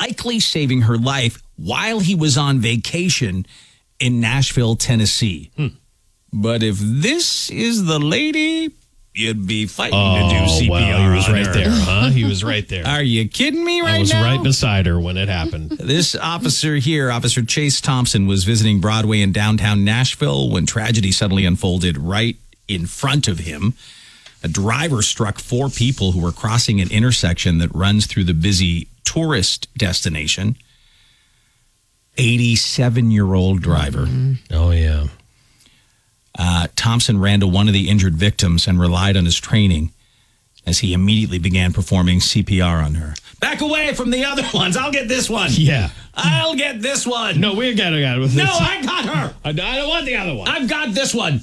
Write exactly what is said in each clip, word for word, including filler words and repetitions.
likely saving her life while he was on vacation in Nashville, Tennessee. Hmm. But if this is the lady, you'd be fighting oh, to do C P R. Well, he was on right her. there, huh? He was right there. Are you kidding me right now? I was now? right beside her when it happened. This officer here, Officer Chase Thompson, was visiting Broadway in downtown Nashville when tragedy suddenly unfolded right in front of him. A driver struck four people who were crossing an intersection that runs through the busy tourist destination. eighty-seven-year-old driver. Mm-hmm. Oh, yeah. Uh, Thompson ran to one of the injured victims and relied on his training as he immediately began performing C P R on her. Back away from the other ones. I'll get this one. Yeah. I'll get this one. No, we got it. Got it with No, this. I got her. I, I don't want the other one. I've got this one.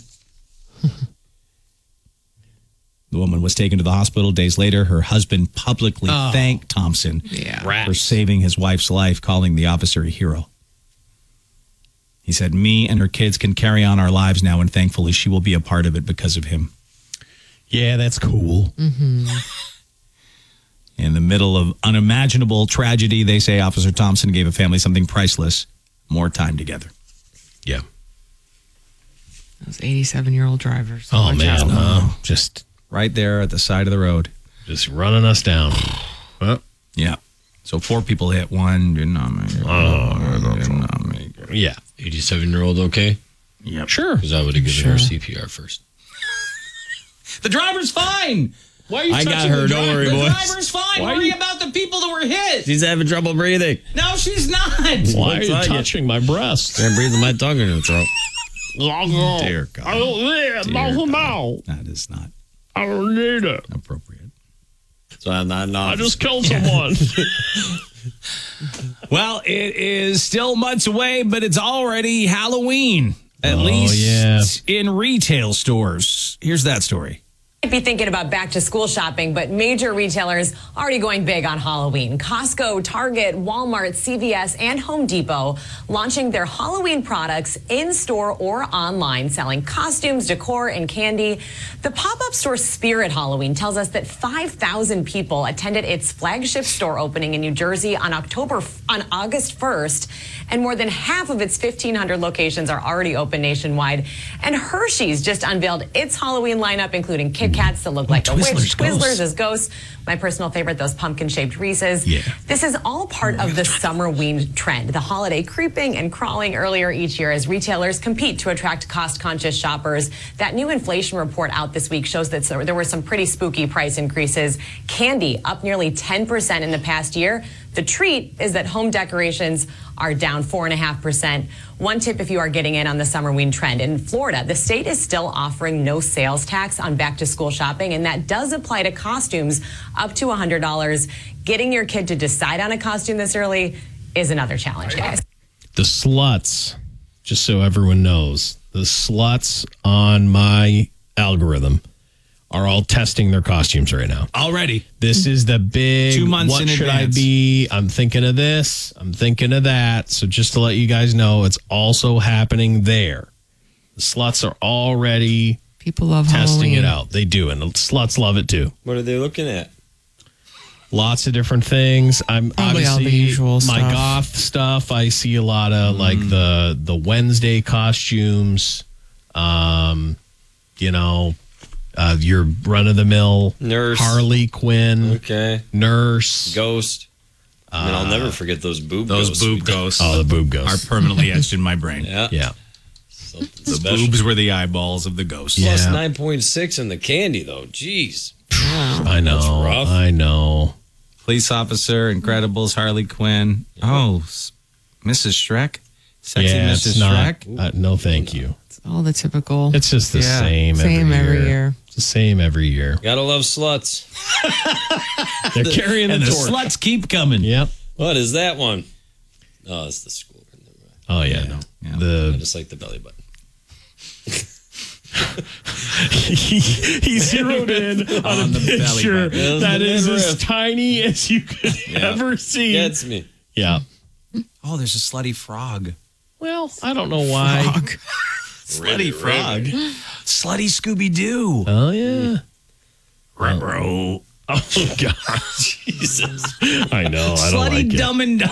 The woman was taken to the hospital. Days later, her husband publicly Oh. thanked Thompson Yeah. for saving his wife's life, calling the officer a hero. He said, me and her kids can carry on our lives now, and thankfully she will be a part of it because of him. Yeah, that's cool. Mm-hmm. In the middle of unimaginable tragedy, they say Officer Thompson gave a family something priceless, more time together. Yeah. Those eighty-seven-year-old drivers. Oh, Watch man. out. Huh? Just, Right there at the side of the road. just running us down. Huh? Yeah. So four people hit, one did not make it. Oh, did not make it. Yeah. eighty-seven-year-old okay? Yep. Sure. Because I would have given Sure. her C P R first. The driver's fine. Why are you I got touching her, the don't driver? worry, The boys. driver's fine. Why Worry you- about the people that were hit. She's having trouble breathing. No, she's not. Why are you Looks like it. touching my breast? Can't breathe with my tongue in her throat. Dear God. I don't need it. Dear No, God. no. That is not I don't need it. appropriate. So I'm not an I officer. just killed someone. Well, it is still months away, but it's already Halloween, at Oh, least yeah. in retail stores. Here's that story. Might be thinking about back to school shopping, but major retailers already going big on Halloween. Costco, Target, Walmart, C V S, and Home Depot launching their Halloween products in store or online, selling costumes, decor, and candy. The pop-up store Spirit Halloween tells us that five thousand people attended its flagship store opening in New Jersey on October on August first, and more than half of its fifteen hundred locations are already open nationwide. And Hershey's just unveiled its Halloween lineup, including Kit Kats that look like a witch, Twizzlers Twizzlers ghosts. as ghosts. My personal favorite, those pumpkin-shaped Reese's. Yeah. This is all part of the Summerween trend, the holiday creeping and crawling earlier each year as retailers compete to attract cost-conscious shoppers. That new inflation report out this week shows that there were some pretty spooky price increases. Candy up nearly ten percent in the past year. The treat is that home decorations are down four point five percent. One tip if you are getting in on the Summerween trend. In Florida, the state is still offering no sales tax on back-to-school shopping, and that does apply to costumes up to one hundred dollars. Getting your kid to decide on a costume this early is another challenge, guys. The sluts, just so everyone knows, the sluts on my algorithm are all testing their costumes right now. Already. This is the big, Two months what in should advance. I be? I'm thinking of this. I'm thinking of that. So just to let you guys know, it's also happening there. The sluts are already People love testing Halloween. it out. They do, and the sluts love it too. What are they looking at? Lots of different things. I'm Probably all obviously the usual my stuff. goth stuff. I see a lot of like the the Wednesday costumes. Um, you know, uh, your run of the mill Nurse. Harley Quinn, Okay. nurse. Ghost. I mean, I'll never forget those boob Those ghosts. boob ghosts Oh, the boob are ghost. permanently etched in my brain. Yeah. Yeah. Something The special. boobs were the eyeballs of the ghosts. Yeah. Plus nine point six in the candy, though. Jeez. I know. That's rough. I know. Police officer, Incredibles, Harley Quinn. Oh, s- Missus Shrek. Sexy yeah, Missus it's not. Shrek. Uh, no, thank you. All the typical. It's just the Yeah. same. Same every, every year. year. It's the same every year. Gotta love sluts. They're carrying And the the torch. sluts keep coming. Yep. What is that one? Oh, it's the school. Oh yeah. no. Yeah. I The just like the belly button. he, he zeroed in on, On a the belly picture button. that Yeah, is the as midriff. tiny as you could ever see. Gets me. Yeah. Oh, there's a slutty frog. Well, I don't know why. Frog. Really, Slutty frog. really. Slutty Scooby Doo. Oh yeah. Ruh-roh. Oh God. Jesus. I know. I don't Slutty like it. Dumb and